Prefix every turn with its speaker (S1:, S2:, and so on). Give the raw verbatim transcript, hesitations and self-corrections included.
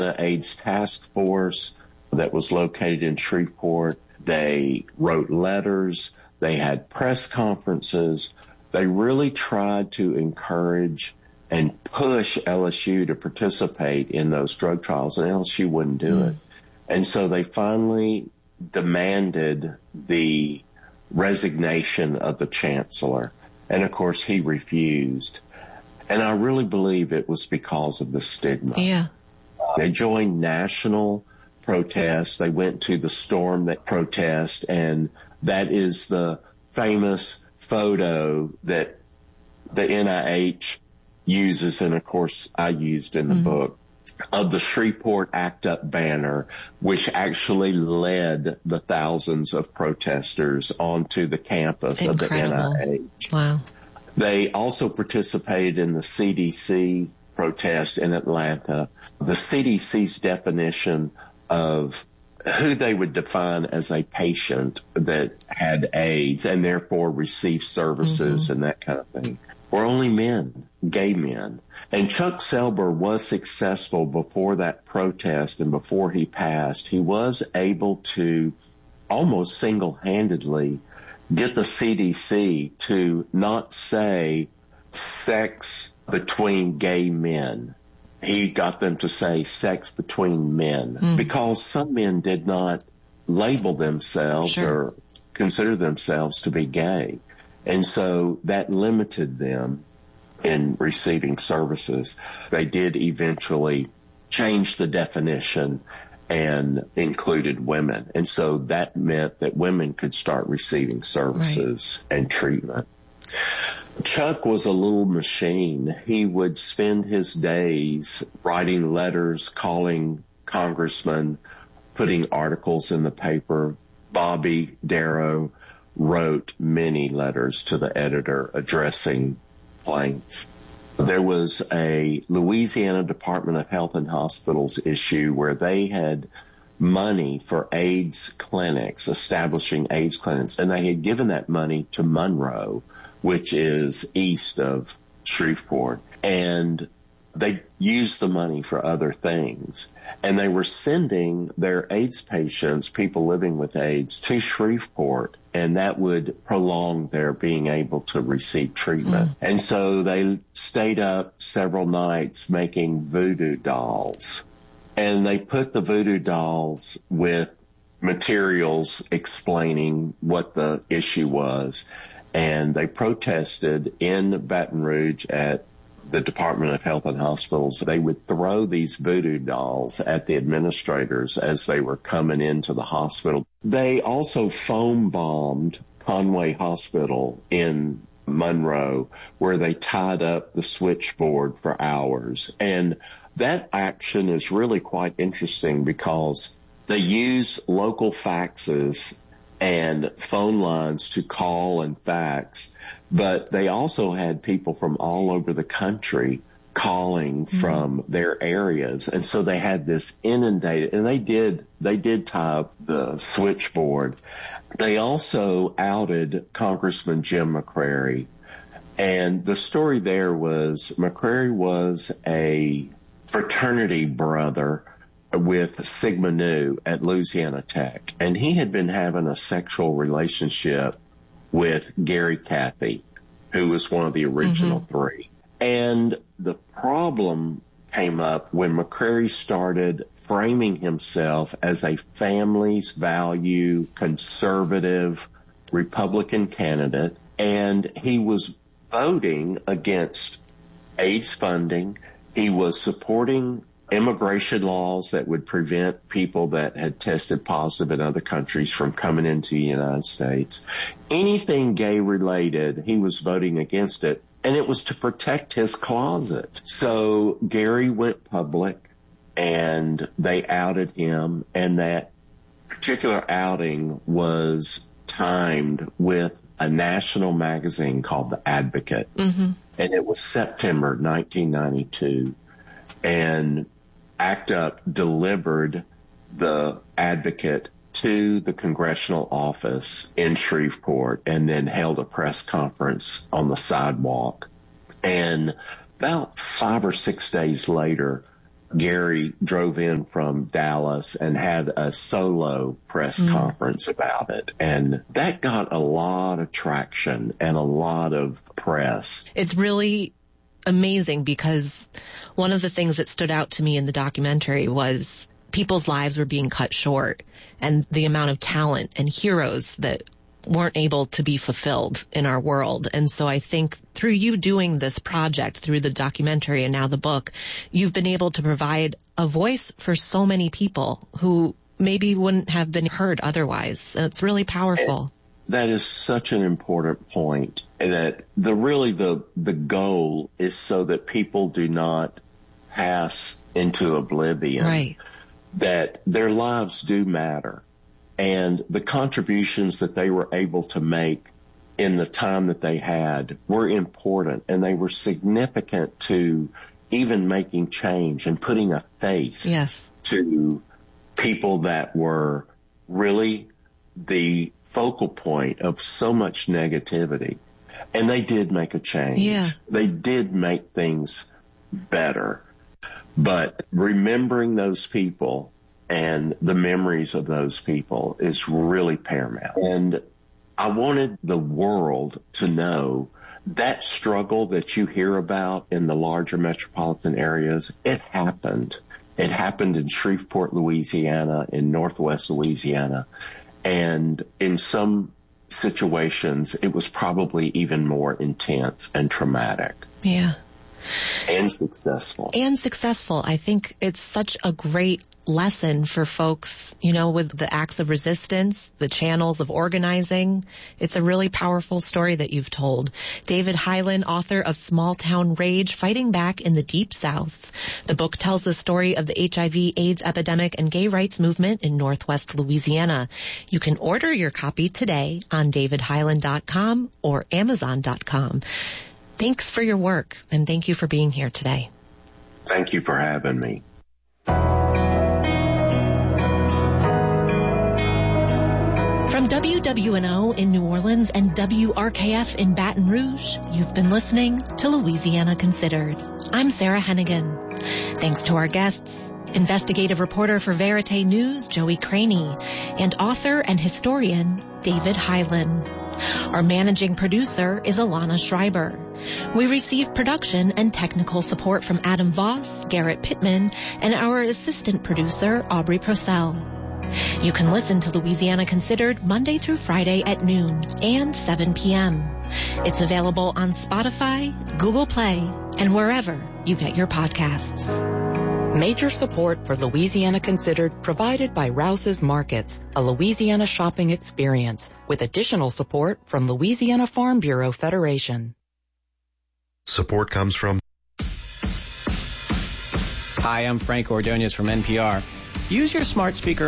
S1: the AIDS task force that was located in Shreveport. They wrote letters. They had press conferences. They really tried to encourage and push L S U to participate in those drug trials, and L S U wouldn't do mm. it. And so they finally demanded the resignation of the chancellor. And, of course, he refused. And I really believe it was because of the stigma.
S2: Yeah.
S1: Uh, they joined national protests. They went to the Storm That protest, and that is the famous photo that the N I H uses, and, of course, I used in the mm-hmm. book, of the Shreveport Act Up banner, which actually led the thousands of protesters onto the campus
S2: Incredible.
S1: of the N I H.
S2: Wow.
S1: They also participated in the C D C protest in Atlanta. The C D C's definition of who they would define as a patient that had AIDS and therefore received services mm-hmm. and that kind of thing were only men, gay men. And Chuck Selber was successful before that protest and before he passed. He was able to almost single-handedly get the C D C to not say sex between gay men. He got them to say sex between men mm. because some men did not label themselves sure. or consider themselves to be gay. And so that limited them in receiving services. They did eventually change the definition and included women. And so that meant that women could start receiving services right. and treatment. Chuck was a little machine. He would spend his days writing letters, calling congressmen, putting articles in the paper. Bobby Darrow wrote many letters to the editor addressing complaints. There was a Louisiana Department of Health and Hospitals issue where they had money for AIDS clinics, establishing AIDS clinics, and they had given that money to Monroe, which is east of Shreveport, and they used the money for other things. And they were sending their AIDS patients, people living with AIDS, to Shreveport, and that would prolong their being able to receive treatment. Mm. And so they stayed up several nights making voodoo dolls. And they put the voodoo dolls with materials explaining what the issue was. And they protested in Baton Rouge at the Department of Health and Hospitals. They would throw these voodoo dolls at the administrators as they were coming into the hospital. They also foam bombed Conway Hospital in Monroe, where they tied up the switchboard for hours. And that action is really quite interesting because they use local faxes and phone lines to call and fax, but they also had people from all over the country calling mm-hmm. from their areas. And so they had this inundated, and they did, they did tie up the switchboard. They also outed Congressman Jim McCrary. And the story there was McCrary was a fraternity brother with Sigma Nu at Louisiana Tech. And he had been having a sexual relationship with Gary Cathy, who was one of the original mm-hmm. three. And the problem came up when McCrary started framing himself as a families value, conservative Republican candidate. And he was voting against AIDS funding. He was supporting immigration laws that would prevent people that had tested positive in other countries from coming into the United States. Anything gay related, he was voting against it, and it was to protect his closet. So Gary went public, and they outed him, and that particular outing was timed with a national magazine called The Advocate, mm-hmm. and it was September nineteen ninety-two, and ACT UP delivered the Advocate to the congressional office in Shreveport and then held a press conference on the sidewalk. And about five or six days later, Gary drove in from Dallas and had a solo press mm. conference about it. And that got a lot of traction and a lot of press.
S2: It's really amazing because one of the things that stood out to me in the documentary was people's lives were being cut short and the amount of talent and heroes that weren't able to be fulfilled in our world. And so I think through you doing this project, through the documentary and now the book, you've been able to provide a voice for so many people who maybe wouldn't have been heard otherwise. It's really powerful.
S1: That is such an important point, that the really the the goal is so that people do not pass into oblivion.
S2: Right.
S1: That their lives do matter. And the contributions that they were able to make in the time that they had were important, and they were significant to even making change and putting a face
S2: yes.
S1: to people that were really the focal point of so much negativity. And they did make a change.
S2: Yeah.
S1: They did make things better. But remembering those people and the memories of those people is really paramount. And I wanted the world to know that struggle that you hear about in the larger metropolitan areas, it happened. It happened in Shreveport, Louisiana, in Northwest Louisiana. And in some situations, it was probably even more intense and traumatic.
S2: Yeah.
S1: And successful.
S2: And successful. I think it's such a great lesson for folks, you know, with the acts of resistance, the channels of organizing. It's a really powerful story that you've told. David Hyland, author of Small Town Rage, Fighting Back in the Deep South. The book tells the story of the H I V AIDS epidemic and gay rights movement in Northwest Louisiana. You can order your copy today on david hyland dot com or amazon dot com. Thanks for your work, and thank you for being here today.
S1: Thank you for having me.
S2: From W W N O in New Orleans and W R K F in Baton Rouge, you've been listening to Louisiana Considered. I'm Sarah Hennigan. Thanks to our guests, investigative reporter for Verite News, Joey Craney, and author and historian, David Hyland. Our managing producer is Alana Schreiber. We receive production and technical support from Adam Voss, Garrett Pittman, and our assistant producer, Aubrey Purcell. You can listen to Louisiana Considered Monday through Friday at noon and seven p.m. It's available on Spotify, Google Play, and wherever you get your podcasts.
S3: Major support for Louisiana Considered provided by Rouse's Markets, a Louisiana shopping experience, with additional support from Louisiana Farm Bureau Federation.
S4: Support comes from...
S5: Hi, I'm Frank Ordonez from N P R. Use your smart speaker